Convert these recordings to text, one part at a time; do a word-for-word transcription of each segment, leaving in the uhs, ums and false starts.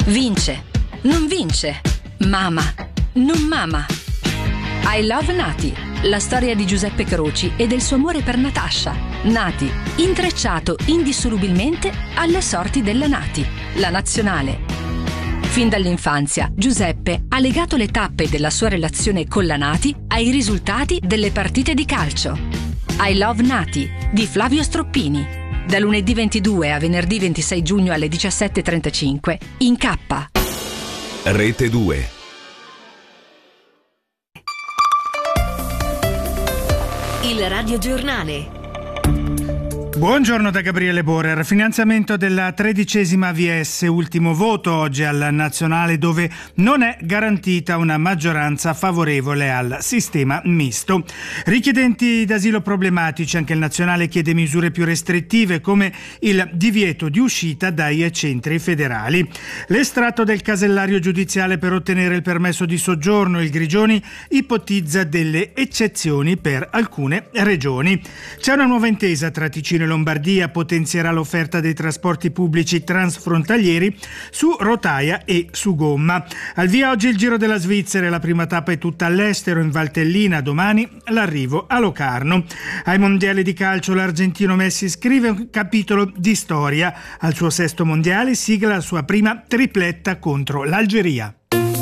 Vince, non vince, mama, non mama. I Love Nati, la storia di Giuseppe Croci e del suo amore per Natascia. Nati, intrecciato indissolubilmente alle sorti della Nati, la nazionale. Fin dall'infanzia, Giuseppe ha legato le tappe della sua relazione con la Nati ai risultati delle partite di calcio. I Love Nati, di Flavio Stroppini. Da lunedì ventidue a venerdì ventisei giugno alle diciassette e trentacinque in K. Rete due. Il radiogiornale. Buongiorno da Gabriele Borer. Finanziamento della tredicesima A V S, ultimo voto oggi al nazionale dove non è garantita una maggioranza favorevole al sistema misto. Richiedenti d'asilo problematici, anche il nazionale chiede misure più restrittive come il divieto di uscita dai centri federali. L'estratto del casellario giudiziale per ottenere il permesso di soggiorno, il Grigioni ipotizza delle eccezioni per alcune regioni. C'è una nuova intesa tra Ticino e Lombardia, potenzierà l'offerta dei trasporti pubblici transfrontalieri su rotaia e su gomma. Al via oggi il Giro della Svizzera, la prima tappa è tutta all'estero in Valtellina, domani l'arrivo a Locarno. Ai mondiali di calcio l'argentino Messi scrive un capitolo di storia. Al suo sesto mondiale sigla la sua prima tripletta contro l'Algeria.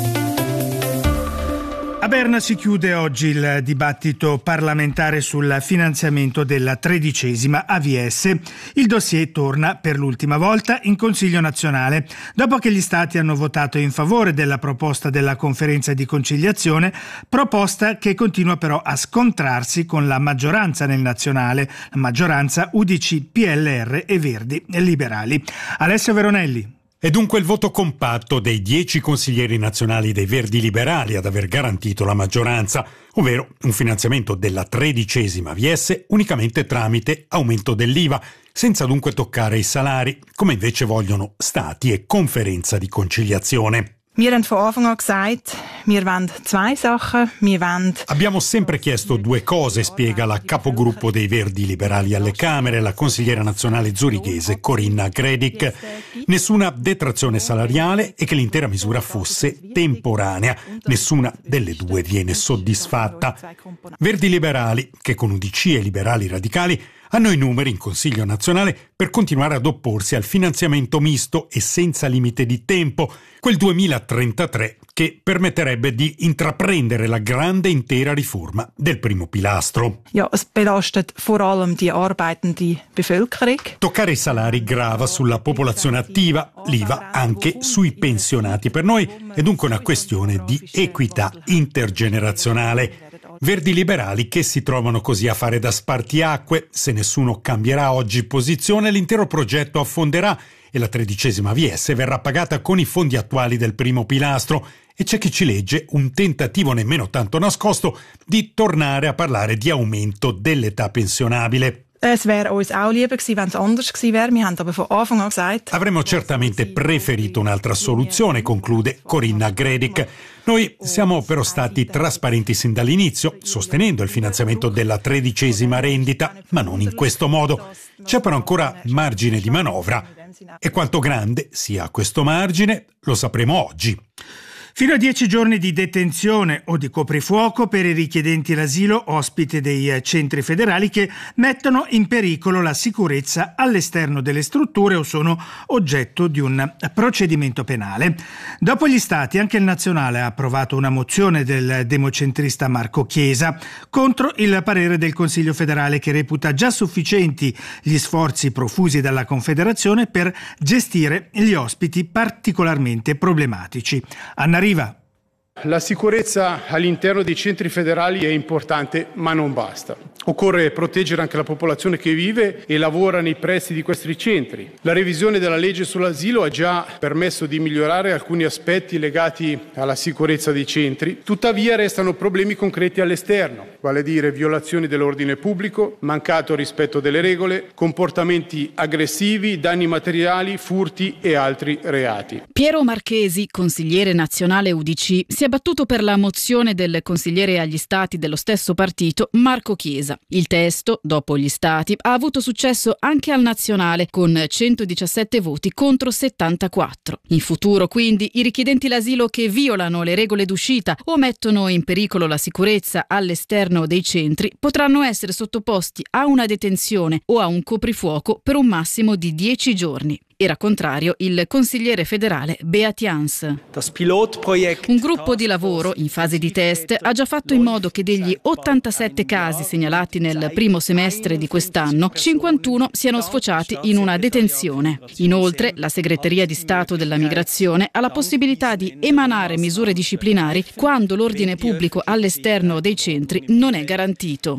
A Berna si chiude oggi il dibattito parlamentare sul finanziamento della tredicesima A V S. Il dossier torna per l'ultima volta in Consiglio nazionale, dopo che gli Stati hanno votato in favore della proposta della conferenza di conciliazione, proposta che continua però a scontrarsi con la maggioranza nel nazionale, la maggioranza U D C, P L R e Verdi Liberali. Alessio Veronelli. È dunque il voto compatto dei dieci consiglieri nazionali dei Verdi Liberali ad aver garantito la maggioranza, ovvero un finanziamento della tredicesima A V S unicamente tramite aumento dell'I V A, senza dunque toccare i salari, come invece vogliono Stati e conferenza di conciliazione. Wir haben von Anfang an gesagt, wir wollen zwei Sachen. Wir wollen... Abbiamo sempre chiesto due cose, spiega la capogruppo dei Verdi Liberali alle Camere, la consigliera nazionale zurighese Corinna Gredic. Nessuna detrazione salariale e che l'intera misura fosse temporanea. Nessuna delle due viene soddisfatta. Verdi Liberali, che con U D C e Liberali Radicali hanno i numeri in Consiglio nazionale per continuare ad opporsi al finanziamento misto e senza limite di tempo, quel duemilatrentatré che permetterebbe di intraprendere la grande intera riforma del primo pilastro. Ja, es belastet vor allem die arbeitende Bevölkerung. Toccare i salari grava sulla popolazione attiva, l'I V A anche sui pensionati. Per noi è dunque una questione di equità intergenerazionale. Verdi Liberali che si trovano così a fare da spartiacque. Se nessuno cambierà oggi posizione, l'intero progetto affonderà e la tredicesima A V S verrà pagata con i fondi attuali del primo pilastro. E c'è chi ci legge un tentativo nemmeno tanto nascosto di tornare a parlare di aumento dell'età pensionabile. Es wäre uns auch lieber gewesen, wenn es anders gewesen wäre. Wir haben aber von Anfang an gesagt... Avremmo certamente preferito un'altra soluzione, conclude Corinna Gredic. Noi siamo però stati trasparenti sin dall'inizio, sostenendo il finanziamento della tredicesima rendita, ma non in questo modo. C'è però ancora margine di manovra. E quanto grande sia questo margine lo sapremo oggi. Fino a dieci giorni di detenzione o di coprifuoco per i richiedenti l'asilo ospite dei centri federali che mettono in pericolo la sicurezza all'esterno delle strutture o sono oggetto di un procedimento penale. Dopo gli Stati, anche il nazionale ha approvato una mozione del democentrista Marco Chiesa contro il parere del Consiglio federale che reputa già sufficienti gli sforzi profusi dalla Confederazione per gestire gli ospiti particolarmente problematici. Anna Riva. La sicurezza all'interno dei centri federali è importante, ma non basta. Occorre proteggere anche la popolazione che vive e lavora nei pressi di questi centri. La revisione della legge sull'asilo ha già permesso di migliorare alcuni aspetti legati alla sicurezza dei centri, tuttavia restano problemi concreti all'esterno. vale a dire violazioni dell'ordine pubblico, mancato rispetto delle regole, comportamenti aggressivi, danni materiali, furti e altri reati. Piero Marchesi, consigliere nazionale U D C, si è battuto per la mozione del consigliere agli stati dello stesso partito Marco Chiesa. Il testo, dopo gli stati, ha avuto successo anche al nazionale con centodiciassette voti contro settantaquattro. In futuro, quindi, i richiedenti l'asilo che violano le regole d'uscita o mettono in pericolo la sicurezza all'esterno dei centri potranno essere sottoposti a una detenzione o a un coprifuoco per un massimo di dieci giorni. Era contrario il consigliere federale Beat Jans. Un gruppo di lavoro in fase di test ha già fatto in modo che degli ottantasette casi segnalati nel primo semestre di quest'anno, cinquantuno siano sfociati in una detenzione. Inoltre, la Segreteria di Stato della Migrazione ha la possibilità di emanare misure disciplinari quando l'ordine pubblico all'esterno dei centri non è garantito.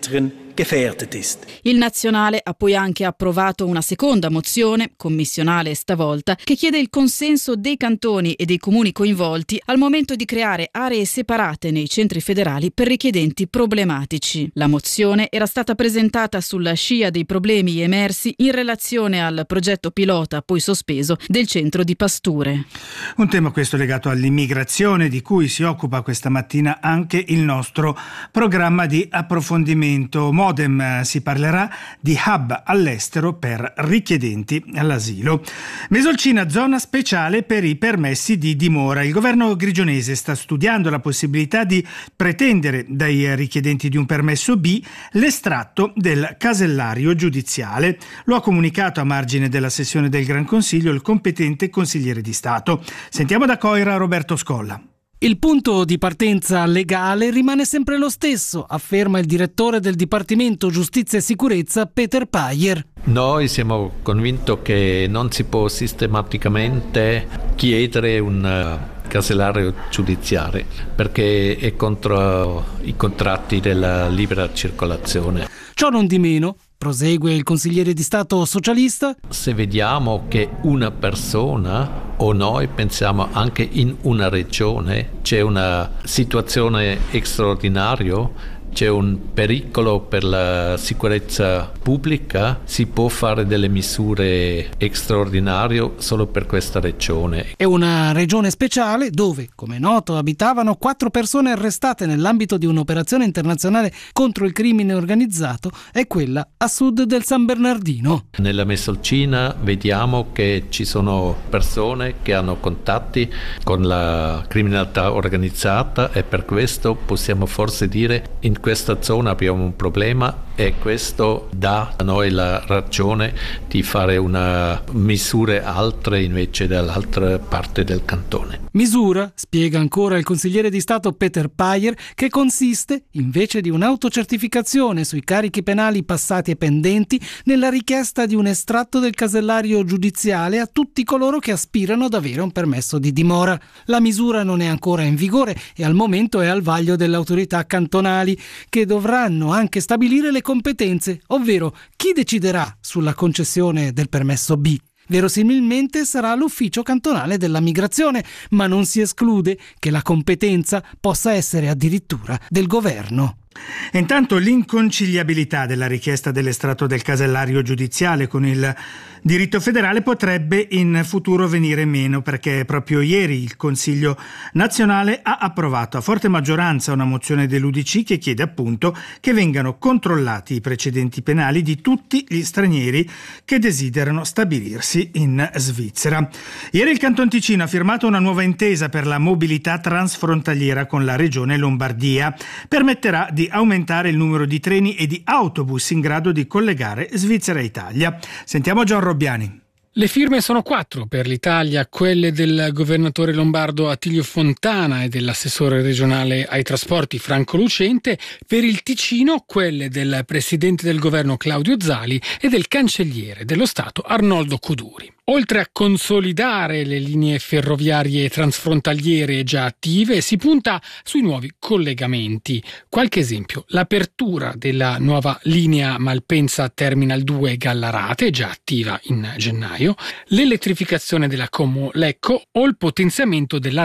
Il nazionale ha poi anche approvato una seconda mozione, commissionale stavolta, che chiede il consenso dei cantoni e dei comuni coinvolti al momento di creare aree separate nei centri federali per richiedenti problematici. La mozione era stata presentata sulla scia dei problemi emersi in relazione al progetto pilota, poi sospeso, del centro di Pasture. Un tema questo legato all'immigrazione, di cui si occupa questa mattina anche il nostro programma di approfondimento. Modem, si parlerà di hub all'estero per richiedenti all'asilo. Mesolcina, zona speciale per i permessi di dimora. Il governo grigionese sta studiando la possibilità di pretendere dai richiedenti di un permesso B l'estratto del casellario giudiziale. Lo ha comunicato a margine della sessione del Gran Consiglio il competente consigliere di Stato. Sentiamo da Coira Roberto Scolla. Il punto di partenza legale rimane sempre lo stesso, afferma il direttore del Dipartimento Giustizia e Sicurezza Peter Payer. Noi siamo convinti che non si può sistematicamente chiedere un casellario giudiziario perché è contro i contratti della libera circolazione. Ciò non di meno, prosegue il consigliere di Stato socialista, se vediamo che una persona o noi pensiamo anche in una regione c'è una situazione straordinaria, c'è un pericolo per la sicurezza pubblica, si può fare delle misure straordinarie solo per questa regione. È una regione speciale dove, come noto, abitavano quattro persone arrestate nell'ambito di un'operazione internazionale contro il crimine organizzato, è quella a sud del San Bernardino. Nella Mesolcina vediamo che ci sono persone che hanno contatti con la criminalità organizzata e per questo possiamo forse dire in questa zona abbiamo un problema e questo dà a noi la ragione di fare una misure altre invece dall'altra parte del cantone. Misura, spiega ancora il consigliere di Stato Peter Payer, che consiste, invece di un'autocertificazione sui carichi penali passati e pendenti, nella richiesta di un estratto del casellario giudiziale a tutti coloro che aspirano ad avere un permesso di dimora. La misura non è ancora in vigore e al momento è al vaglio delle autorità cantonali, che dovranno anche stabilire le competenze, ovvero chi deciderà sulla concessione del permesso B. Verosimilmente sarà l'ufficio cantonale della migrazione, ma non si esclude che la competenza possa essere addirittura del governo. Intanto l'inconciliabilità della richiesta dell'estratto del casellario giudiziale con il diritto federale potrebbe in futuro venire meno, perché proprio ieri il Consiglio nazionale ha approvato a forte maggioranza una mozione dell'U D C che chiede appunto che vengano controllati i precedenti penali di tutti gli stranieri che desiderano stabilirsi in Svizzera. Ieri il Canton Ticino ha firmato una nuova intesa per la mobilità transfrontaliera con la regione Lombardia. Permetterà di aumentare il numero di treni e di autobus in grado di collegare Svizzera e Italia. Sentiamo Gian Robbiani. Le firme sono quattro per l'Italia, quelle del governatore lombardo Attilio Fontana e dell'assessore regionale ai trasporti Franco Lucente, per il Ticino quelle del presidente del governo Claudio Zali e del cancelliere dello Stato Arnoldo Coduri. Oltre a consolidare le linee ferroviarie transfrontaliere già attive, si punta sui nuovi collegamenti. Qualche esempio: l'apertura della nuova linea Malpensa Terminal due Gallarate, già attiva in gennaio, l'elettrificazione della Como Lecco o il potenziamento della R O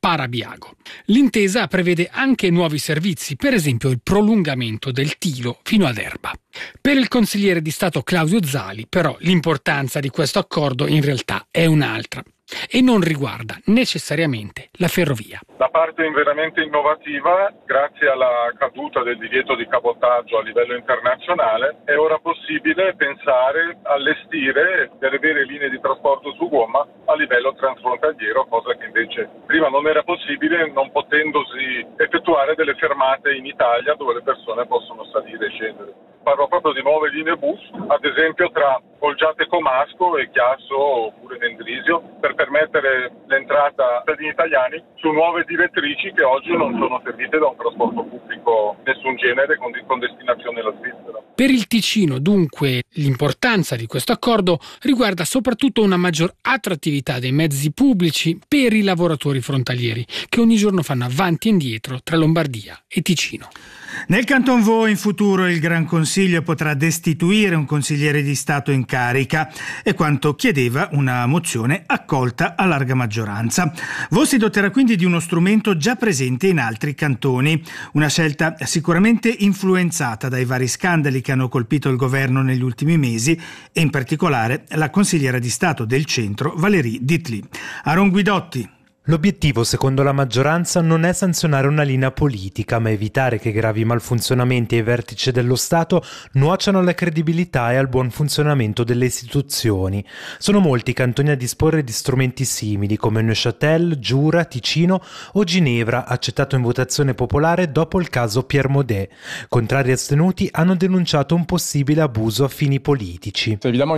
Parabiago. L'intesa prevede anche nuovi servizi, per esempio il prolungamento del Tilo fino ad Erba. Per il consigliere di Stato Claudio Zali, però, l'importanza di questo accordo in realtà è un'altra e non riguarda necessariamente la ferrovia. La parte veramente innovativa, grazie alla caduta del divieto di cabotaggio a livello internazionale, è ora possibile pensare, allestire delle vere linee di trasporto su gomma a livello transfrontaliero, cosa che invece prima non era possibile, non potendosi effettuare delle fermate in Italia dove le persone possono salire e scendere. Parlo proprio di nuove linee bus, ad esempio tra Olgiate Comasco e Chiasso oppure Mendrisio, per permettere l'entrata dei cittadini italiani su nuove direttrici che oggi non sono servite da un trasporto pubblico nessun genere con, con destinazione alla Svizzera. Per il Ticino, dunque, l'importanza di questo accordo riguarda soprattutto una maggior attrattività dei mezzi pubblici per i lavoratori frontalieri, che ogni giorno fanno avanti e indietro tra Lombardia e Ticino. Nel Canton Vaud in futuro il Gran Consiglio potrà destituire un consigliere di Stato in carica, è quanto chiedeva una mozione accolta a larga maggioranza. Vaud si doterà quindi di uno strumento già presente in altri cantoni, una scelta sicuramente influenzata dai vari scandali che hanno colpito il governo negli ultimi mesi e in particolare la consigliera di Stato del centro Valérie Ditli. Aaron Guidotti. L'obiettivo, secondo la maggioranza, non è sanzionare una linea politica, ma evitare che gravi malfunzionamenti ai vertici dello Stato nuocciano alla credibilità e al buon funzionamento delle istituzioni. Sono molti i cantoni a disporre di strumenti simili, come Neuchâtel, Giura, Ticino o Ginevra, accettato in votazione popolare dopo il caso Pierre Maudet. Contrari astenuti hanno denunciato un possibile abuso a fini politici. È un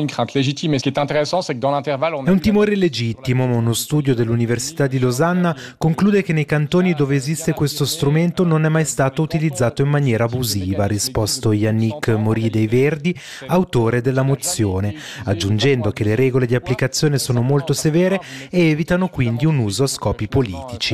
timore legittimo, ma uno studio dell'Università di Losanna conclude che nei cantoni dove esiste questo strumento non è mai stato utilizzato in maniera abusiva, ha risposto Yannick Maury dei Verdi, autore della mozione, aggiungendo che le regole di applicazione sono molto severe e evitano quindi un uso a scopi politici.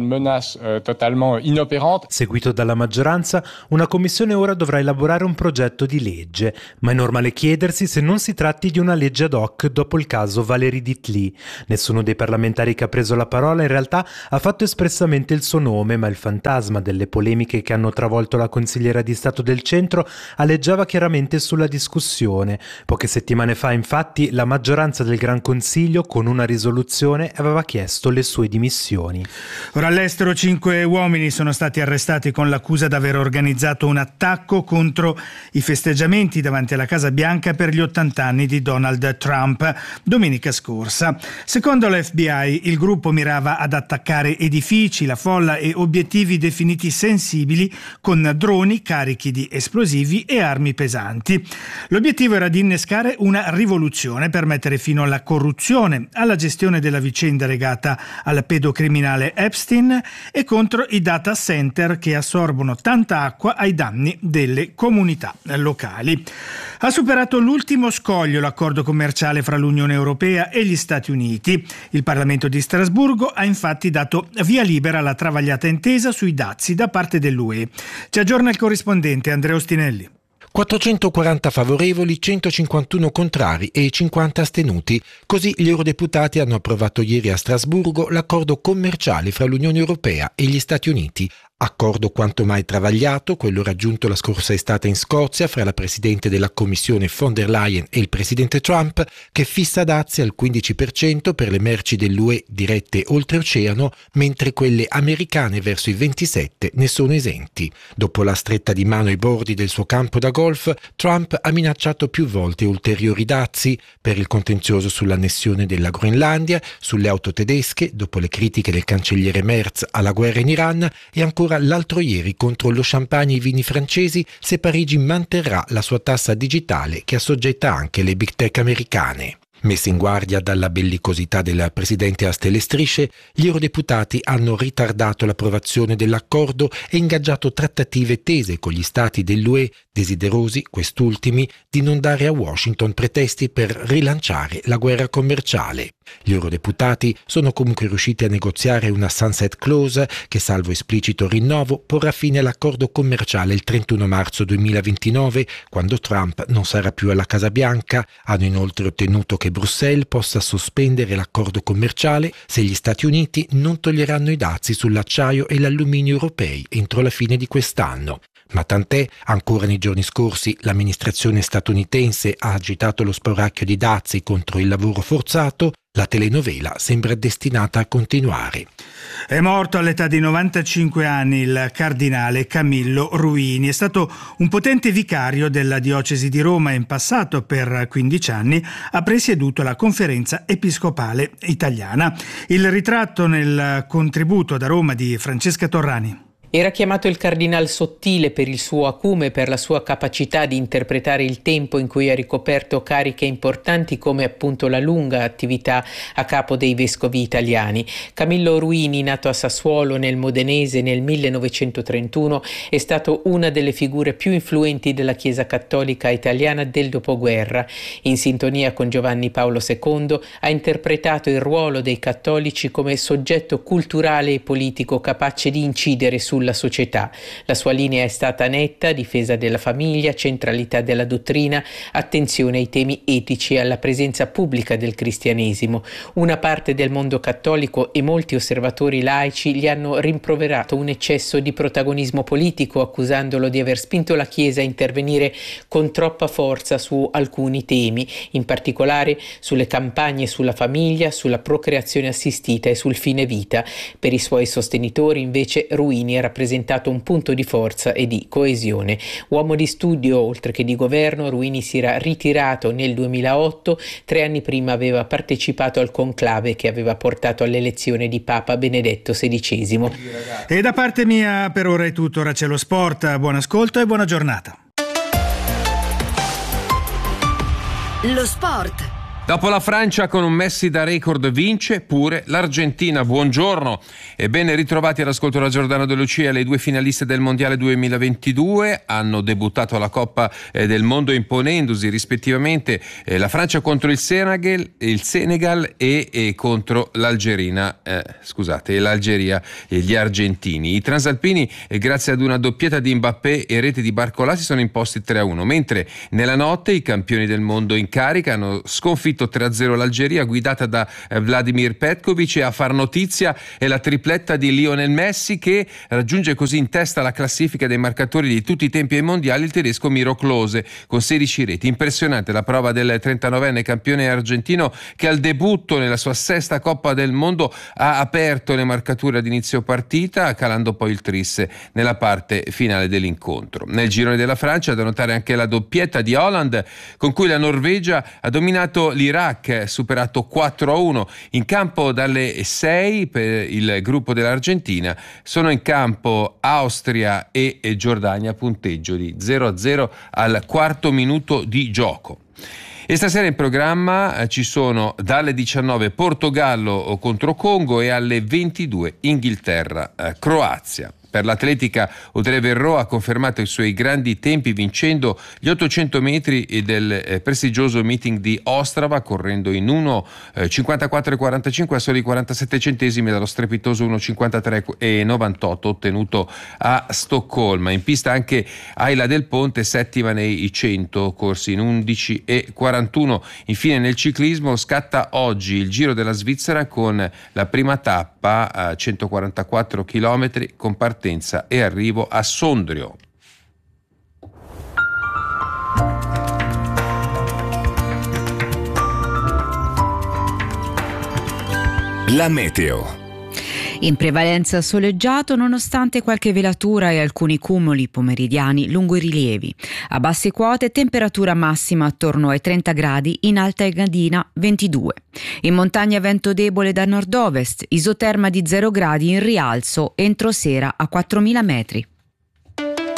Seguito dalla maggioranza, una commissione ora dovrà elaborare un progetto di legge, ma è normale chiedersi se non si tratti di una legge ad hoc dopo il caso Valérie Ditli. Nessuno dei parlamentari che ha preso la parola in realtà ha fatto espressamente il suo nome, ma il fantasma delle polemiche che hanno travolto la consigliera di Stato del centro aleggiava chiaramente sulla discussione. Poche settimane fa, infatti, la maggioranza del Gran Consiglio, con una risoluzione, aveva chiesto le sue dimissioni. Ora all'estero cinque uomini sono stati arrestati con l'accusa di aver organizzato un attacco contro i festeggiamenti davanti alla Casa Bianca per gli ottanta anni di Donald Trump domenica scorsa. Secondo l'F B I, il gruppo mirava ad attaccare edifici, la folla e obiettivi definiti sensibili con droni carichi di esplosivi e armi pesanti. L'obiettivo era di innescare una rivoluzione per mettere fine alla corruzione, alla gestione della vicenda legata al pedocriminale Epstein e contro i data center che assorbono tanta acqua ai danni delle comunità locali. Ha superato l'ultimo scoglio l'accordo commerciale fra l'Unione Europea e gli Stati Uniti. Il Parlamento di Strasburgo ha infatti dato via libera alla travagliata intesa sui dazi da parte dell'U E. Ci aggiorna il corrispondente Andrea Ostinelli. quattrocentoquaranta favorevoli, centocinquantuno contrari e cinquanta astenuti. Così gli eurodeputati hanno approvato ieri a Strasburgo l'accordo commerciale fra l'Unione Europea e gli Stati Uniti. Accordo quanto mai travagliato, quello raggiunto la scorsa estate in Scozia fra la Presidente della Commissione von der Leyen e il Presidente Trump, che fissa dazi al quindici per cento per le merci dell'U E dirette oltreoceano, mentre quelle americane verso i ventisette ne sono esenti. Dopo la stretta di mano ai bordi del suo campo da golf, Trump ha minacciato più volte ulteriori dazi per il contenzioso sull'annessione della Groenlandia, sulle auto tedesche, dopo le critiche del cancelliere Merz alla guerra in Iran e ancora l'altro ieri contro lo champagne e i vini francesi se Parigi manterrà la sua tassa digitale che assoggetta anche le big tech americane. Messi in guardia dalla bellicosità del presidente a stelle e strisce, gli eurodeputati hanno ritardato l'approvazione dell'accordo e ingaggiato trattative tese con gli stati dell'U E, desiderosi, quest'ultimi, di non dare a Washington pretesti per rilanciare la guerra commerciale. Gli eurodeputati sono comunque riusciti a negoziare una sunset clause che, salvo esplicito rinnovo, porrà fine all'accordo commerciale il trentuno marzo duemilaventinove, quando Trump non sarà più alla Casa Bianca. Hanno inoltre ottenuto che Bruxelles possa sospendere l'accordo commerciale se gli Stati Uniti non toglieranno i dazi sull'acciaio e l'alluminio europei entro la fine di quest'anno. Ma tant'è, ancora nei giorni scorsi l'amministrazione statunitense ha agitato lo spauracchio di dazi contro il lavoro forzato. La telenovela sembra destinata a continuare. È morto all'età di novantacinque anni il cardinale Camillo Ruini. È stato un potente vicario della diocesi di Roma e in passato per quindici anni ha presieduto la Conferenza Episcopale Italiana. Il ritratto nel contributo da Roma di Francesca Torrani. Era chiamato il cardinal sottile per il suo acume e per la sua capacità di interpretare il tempo in cui ha ricoperto cariche importanti come appunto la lunga attività a capo dei vescovi italiani. Camillo Ruini, nato a Sassuolo nel Modenese nel millenovecentotrentuno, è stato una delle figure più influenti della Chiesa cattolica italiana del dopoguerra. In sintonia con Giovanni Paolo secondo ha interpretato il ruolo dei cattolici come soggetto culturale e politico capace di incidere sulla la società. La sua linea è stata netta: difesa della famiglia, centralità della dottrina, attenzione ai temi etici e alla presenza pubblica del cristianesimo. Una parte del mondo cattolico e molti osservatori laici gli hanno rimproverato un eccesso di protagonismo politico, accusandolo di aver spinto la Chiesa a intervenire con troppa forza su alcuni temi, in particolare sulle campagne sulla famiglia, sulla procreazione assistita e sul fine vita. Per i suoi sostenitori, invece, Ruini era rappresentato un punto di forza e di coesione. Uomo di studio oltre che di governo, Ruini si era ritirato nel duemilaotto. Tre anni prima aveva partecipato al conclave che aveva portato all'elezione di Papa Benedetto sedicesimo. E da parte mia per ora è tutto. Ora c'è lo sport. Buon ascolto e buona giornata. Lo sport. Dopo la Francia con un Messi da record vince pure l'Argentina. Buongiorno e ben ritrovati all'ascolto da Giordano De Lucia. Le due finaliste del Mondiale duemilaventidue hanno debuttato alla Coppa eh, del Mondo imponendosi rispettivamente eh, la Francia contro il Senegal, il Senegal e, e contro l'Algerina, eh, scusate, l'Algeria e gli argentini. I transalpini eh, grazie ad una doppietta di Mbappé e rete di Barcolà si sono imposti tre a uno, mentre nella notte i campioni del mondo in carica hanno sconfitto tre a zero l'Algeria guidata da Vladimir Petkovic, e a far notizia è la tripletta di Lionel Messi che raggiunge così in testa la classifica dei marcatori di tutti i tempi ai mondiali il tedesco Miro Klose con sedici reti. Impressionante la prova del trentanovenne campione argentino che al debutto nella sua sesta Coppa del Mondo ha aperto le marcature ad inizio partita, calando poi il tris nella parte finale dell'incontro. Nel girone della Francia da notare anche la doppietta di Haaland con cui la Norvegia ha dominato l'Iraq, superato quattro a uno. In campo dalle sei per il gruppo dell'Argentina sono in campo Austria e Giordania, punteggio di zero a zero al quarto minuto di gioco. E stasera in programma eh, ci sono dalle diciannove Portogallo contro Congo e alle ventidue Inghilterra eh, Croazia. Per l'atletica Audrey Verreau ha confermato i suoi grandi tempi vincendo gli ottocento metri del eh, prestigioso meeting di Ostrava, correndo in uno cinquantaquattro e quarantacinque a soli quarantasette centesimi dallo strepitoso uno cinquantatré e novantotto ottenuto a Stoccolma. In pista anche Ayla Del Ponte, settima nei cento, corsi in undici e quarantuno. Infine nel ciclismo scatta oggi il Giro della Svizzera con la prima tappa a centoquarantaquattro chilometri con partenza e arrivo a Sondrio. La meteo. In prevalenza soleggiato nonostante qualche velatura e alcuni cumuli pomeridiani lungo i rilievi. A basse quote temperatura massima attorno ai trenta gradi, in Alta Engadina ventidue. In montagna vento debole da nord-ovest, isoterma di zero gradi in rialzo entro sera a quattromila metri.